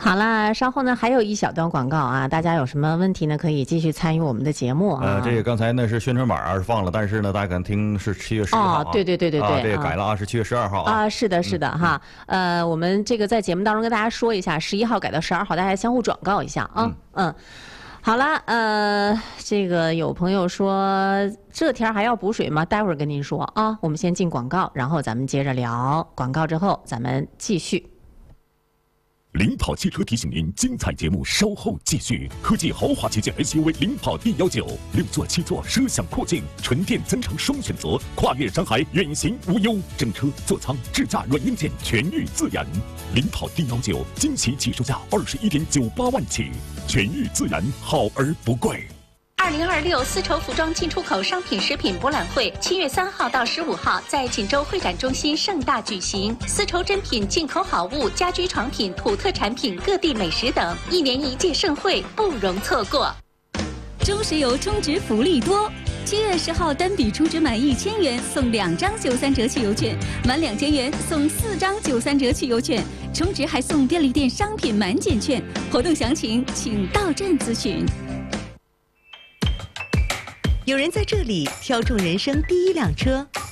好了，稍后呢还有一小段广告啊，大家有什么问题呢，可以继续参与我们的节目啊。 这个刚才呢是宣传码是放了，但是呢大家可能听是7月11号、 哦，对，这个改了啊，是7月12号啊。 是的哈。我们这个在节目当中跟大家说一下，11号改到12号，大家相互转告一下啊。好了，这个有朋友说这天还要补水吗？待会儿跟您说啊，我们先进广告，然后咱们接着聊。广告之后咱们继续。 领跑汽车提醒您，精彩节目稍后继续。科技豪华旗舰 SUV 领跑 D19，6座7座，奢享阔境，纯电增程双选择，跨越山海，远行无忧。整车、座舱、智驾软硬件全域自研。领跑 D19惊喜起售价21.98万起，全域自研，好而不贵。 2026丝绸服装进出口商品食品博览会7月3号到15号在锦州会展中心盛大举行，丝绸珍品、进口好物、家居床品、土特产品、各地美食等，1年1届盛会不容错过。 中石油充值福利多，7月10号单笔充值满1000元送2张93折汽油券，满2000元送4张93折汽油券，充值还送便利店商品满减券。活动详情请到站咨询。 有人在这里挑中人生第一辆车，